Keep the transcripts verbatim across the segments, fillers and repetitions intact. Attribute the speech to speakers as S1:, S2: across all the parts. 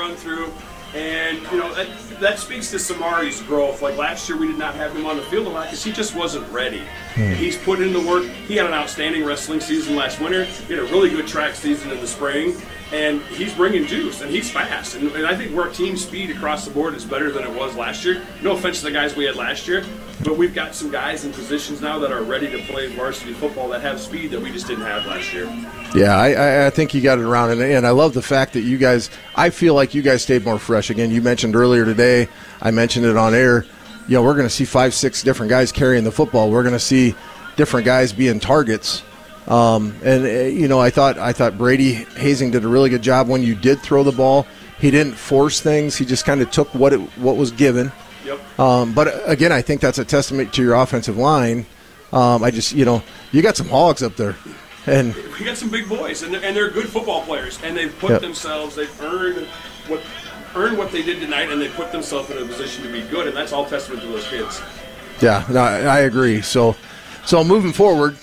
S1: run through. And, you know, that, that speaks to Samari's growth. Like last year, we did not have him on the field a lot because he just wasn't ready. Hmm. He's put in the work. He had an outstanding wrestling season last winter. He had a really good track season in the spring. And he's bringing juice, and he's fast. And, and I think our team speed across the board is better than it was last year. No offense to the guys we had last year, but we've got some guys in positions now that are ready to play varsity football that have speed that we just didn't have last year.
S2: Yeah, I, I think you got it around. And, and I love the fact that you guys, I feel like you guys stayed more fresh. Again, you mentioned earlier today, I mentioned it on air, you know, we're going to see five, six different guys carrying the football. We're going to see different guys being targets. Um, and uh, you know, I thought I thought Brady Hazing did a really good job when you did throw the ball. He didn't force things; he just kind of took what it what was given.
S1: Yep.
S2: Um, but again, I think that's a testament to your offensive line. Um, I just, you know, you got some hogs up there, and
S1: we got some big boys, and they're, and they're good football players, and they've put
S2: yep.
S1: themselves, they've earned what earned what they did tonight, and they put themselves in a position to be good, and that's all testament to those kids.
S2: Yeah, no, I agree. So, so moving forward.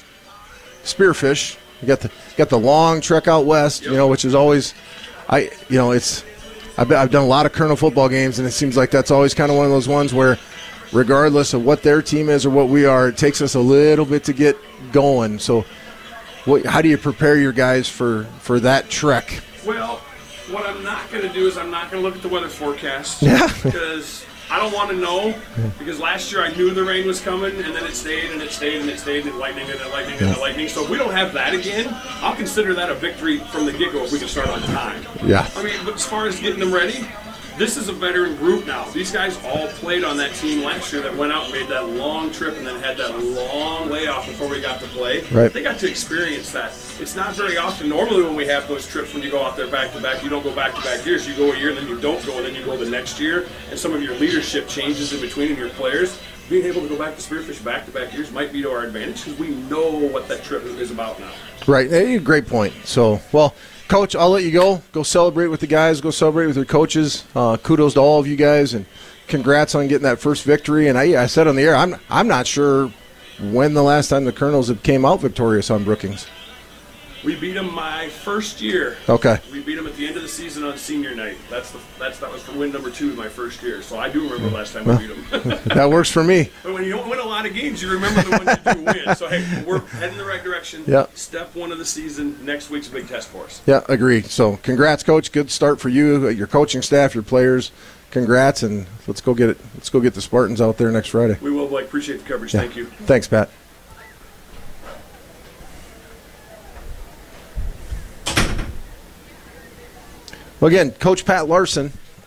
S2: Spearfish, you got the got the long trek out west, you know, which is always, I you know, it's I've, I've done a lot of Colonel football games, and it seems like that's always kind of one of those ones where, regardless of what their team is or what we are, it takes us a little bit to get going. So, what, how do you prepare your guys for for that trek?
S1: Well, what I'm not going to do is I'm not going to look at the weather forecast,
S2: yeah,
S1: because I don't want to know, because last year I knew the rain was coming, and then it stayed, and it stayed, and it stayed, and lightning, and lightning, and lightning. So if we don't have that again, I'll consider that a victory from the get-go if we can start on time.
S2: Yeah.
S1: I mean, but as far as getting them ready, this is a veteran group now. These guys all played on that team last year that went out and made that long trip and then had that long layoff before we got to play.
S2: Right.
S1: They got to experience that. It's not very often. Normally when we have those trips, when you go out there back-to-back, you don't go back-to-back years. You go a year, and then you don't go, and then you go the next year. And some of your leadership changes in between in your players. Being able to go back to Spearfish back-to-back years might be to our advantage because we know what that trip is about now.
S2: Right. Hey, great point. So, well, Coach, I'll let you go. Go celebrate with the guys. Go celebrate with your coaches. Uh, kudos to all of you guys, and congrats on getting that first victory. And I, I said on the air, I'm I'm not sure when the last time the Colonels have came out victorious on Brookings.
S1: We beat them my first year.
S2: Okay.
S1: We beat them at the end of the season on senior night. That's the that's that was for win number two my first year. So I do remember last time we beat them.
S2: That works for me.
S1: But when you don't win a lot of games, you remember the ones you do win. So hey, we're heading in the right direction.
S2: Yeah.
S1: Step one of the season. Next week's a big test for us.
S2: Yeah, agreed. So congrats, Coach. Good start for you, your coaching staff, your players. Congrats, and let's go get it. Let's go get the Spartans out there next Friday.
S1: We will, Blake. Appreciate the coverage.
S2: Yeah.
S1: Thank you.
S2: Thanks, Pat. Well, again, Coach Pat Larson,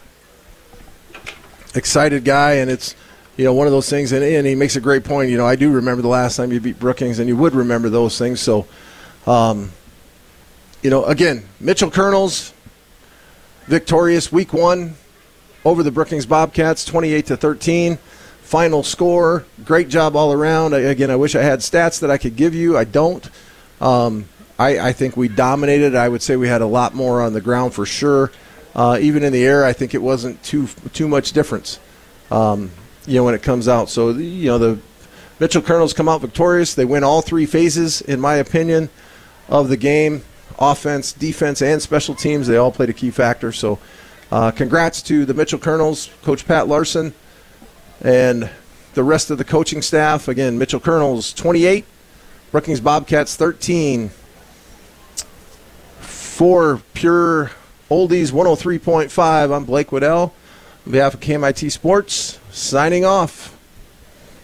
S2: excited guy, and it's, you know, one of those things, and, and he makes a great point. You know, I do remember the last time you beat Brookings, and you would remember those things. So, um, you know, again, Mitchell Colonels, victorious week one over the Brookings Bobcats, twenty-eight to thirteen. Final score, great job all around. I, again, I wish I had stats that I could give you. I don't. Um, I, I think we dominated. I would say we had a lot more on the ground for sure. Uh, even in the air, I think it wasn't too too much difference, um, you know, when it comes out. So, you know, the Mitchell Colonels come out victorious. They win all three phases, in my opinion, of the game. Offense, defense, and special teams, they all played a key factor. So uh, congrats to the Mitchell Colonels, Coach Pat Larson, and the rest of the coaching staff. Again, Mitchell Colonels twenty-eight, Brookings Bobcats thirteen. For Pure Oldies one oh three point five, I'm Blake Waddell on behalf of K M I T Sports, signing off.